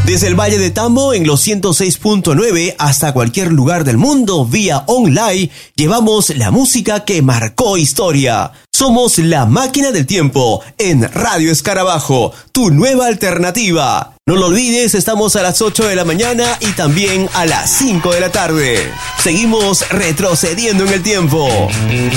Desde el Valle de Tambo en los 106.9 hasta cualquier lugar del mundo vía online, llevamos la música que marcó historia. Somos La Máquina del Tiempo en Radio Escarabajo, tu nueva alternativa. No lo olvides, estamos a las 8 de la mañana y también a las 5 de la tarde. Seguimos retrocediendo en el tiempo.